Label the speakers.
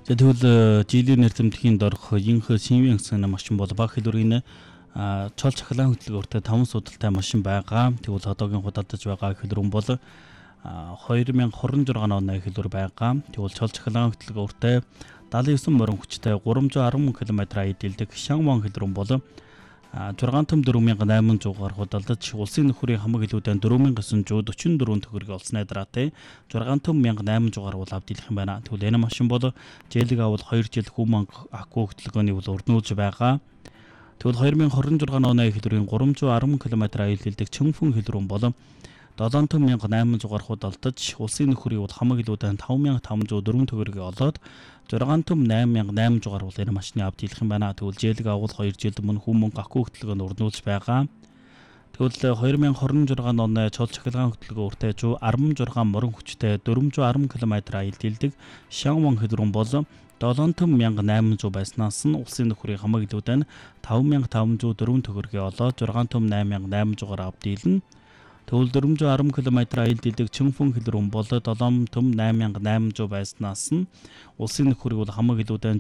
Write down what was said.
Speaker 1: Тэгвэл жилийн нэртэмтгийн дорх инх шинвэн гэсэн машин бол баг хэлбэрийн чол чахлаан хөтөлбөртэй 5 судалтай машин байгаа. Тэгвэл одоогийн худалдаж байгаа хэлбэр бол 2026 оны хэлбэр байгаа. Тэгвэл чол чахлаан хөтөлбөртэй 79 морин хүчтэй 310 км/д дэлдэг Шанвон хэлбэр бол 64800-аар худалдаж улсын нөхрийн хамаг илүүдэн 4944 төгрөг олсны дараатай 68800-аар бол авдийлах юм байна. Тэгвэл энэ машин бол жээлэг авал 2 жил хүм акку хөтөлбөрийн бол өрнүүлж байгаа. Тэгвэл 2026 оны хэлбэрийн 310 км/д дэлдэг Чөнфөн хэлбэр бол 78800-аар худалдаж улсын нөхрийн хамаг илүүдэн 5504 төгрөгийг олоод 68800-аар бол энэ машины авдийлах юм байна. Тэгвэл жээлэг авал 2 жилд мөн хүм акку хөтөлбөрөнд өрнүүлж байгаа. Тэгвэл 2026 оны чол чахилгаан хөтөлбөртэй 16 морин хүчтэй 410 км/д дэлдэг Шанвон хэлбэр бол 70800 байснаас нь улсын нөхрийн хамаг илүүдэн 5504 төгрөгийг олоод 68800-аар авдийлнэ. Тэгвэл 410 км/д дэлдэг Чөнфөн хэлбэр бол 78800 байснаас нь улсын нөхрийг хамаг илүүдэн